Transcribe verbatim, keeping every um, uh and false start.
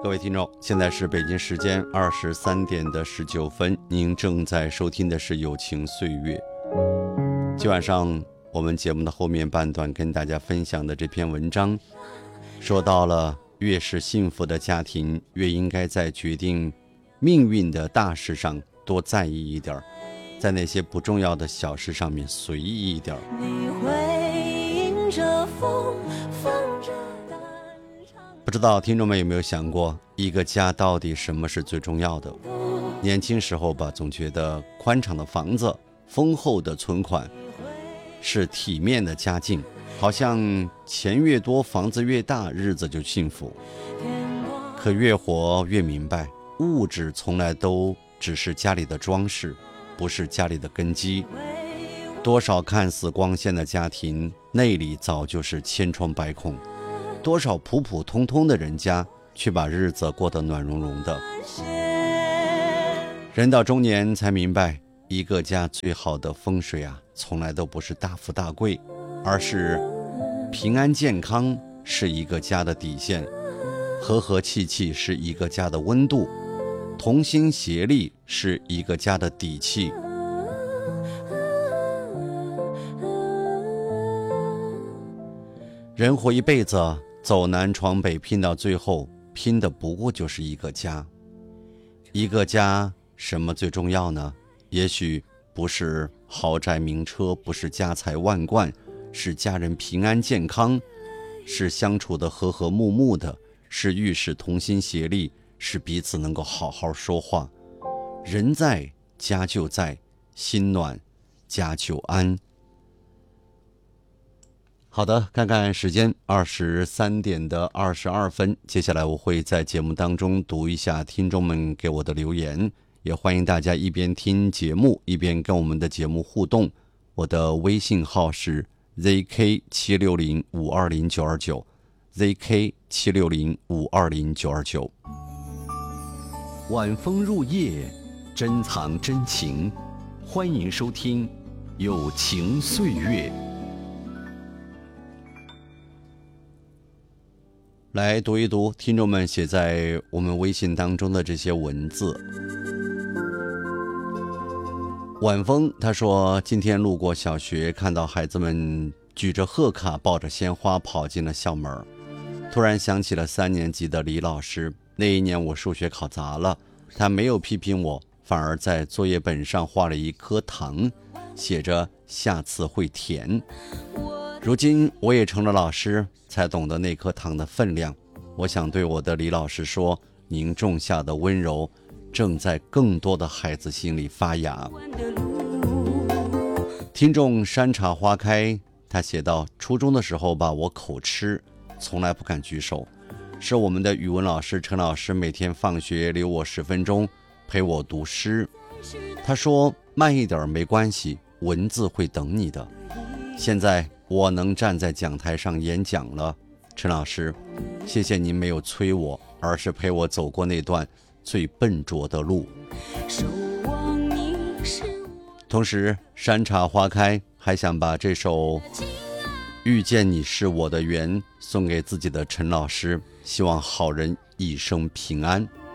各位听众，现在是北京时间二十三点的十九分，您正在收听的是友情岁月。今晚上我们节目的后面半段跟大家分享的这篇文章，说到了越是幸福的家庭，越应该在决定命运的大事上多在意一点，在那些不重要的小事上面随意一点。 你会迎着风放着单唱。 不知道听众们有没有想过，一个家到底什么是最重要的？年轻时候吧，总觉得宽敞的房子、丰厚的存款是体面的家境，好像钱越多，房子越大，日子就幸福。可越活越明白，物质从来都只是家里的装饰，不是家里的根基。多少看似光鲜的家庭，内里早就是千疮百孔；多少普普通通的人家，却把日子过得暖融融的。人到中年才明白，一个家最好的风水啊，从来都不是大富大贵，而是平安健康是一个家的底线，和和气气是一个家的温度，同心协力是一个家的底气。人活一辈子，走南闯北，拼到最后，拼的不过就是一个家。一个家什么最重要呢？也许不是豪宅名车，不是家财万贯，是家人平安健康，是相处的和和睦睦的，是遇事同心协力，是彼此能够好好说话。人在家就在，心暖家就安。好的，看看时间，二十三点的二十二分。接下来我会在节目当中读一下听众们给我的留言，也欢迎大家一边听节目一边跟我们的节目互动。我的微信号是 Z K 七六零五二零九二九 Z K 七六零五二零九二九。晚风入夜，珍藏真情，欢迎收听友情岁月。来读一读听众们写在我们微信当中的这些文字。晚风他说，今天路过小学，看到孩子们举着贺卡抱着鲜花跑进了校门，突然想起了三年级的李老师。那一年我数学考砸了，他没有批评我，反而在作业本上画了一颗糖，写着下次会甜。如今我也成了老师，才懂得那颗糖的分量。我想对我的李老师说，您种下的温柔正在更多的孩子心里发芽。听众山茶花开他写道，初中的时候吧，我口吃，从来不敢举手，是我们的语文老师陈老师每天放学留我十分钟陪我读诗。他说慢一点没关系，文字会等你的。现在我能站在讲台上演讲了，陈老师，谢谢您没有催我，而是陪我走过那段最笨拙的路。同时山茶花开还想把这首遇见你是我的缘送给自己的陈老师，希望好人一生平安。